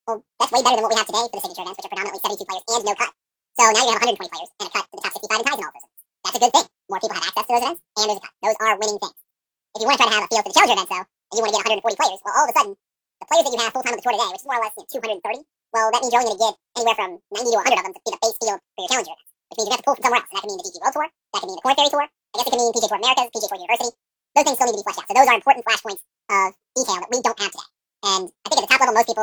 Well, that's way better than what we have today for the signature events, which are predominantly 72 players and no cut. So now you're going to have 120 players and a cut to the top 65 in ties and all those. That's a good thing. More people have access to those events, and there's a cut. Those are winning things. If you want to try to have a field for the challenger events, though, and you want to get 140 players, well, all of a sudden, the players that you have full-time on the tour today, which is more or less 230, well, that means you're only going to get anywhere from 90 to 100 of them to be the base field for your challenger events, which means you're going to have to pull from somewhere else. And that can mean the DG World Tour, that can mean the Corn Ferry Tour, I guess it can mean PGA Tour Americas, PGA Tour University. Those things still need to be fleshed out. So those are important flashpoints of detail that we don't have today. And I think at the top level, most people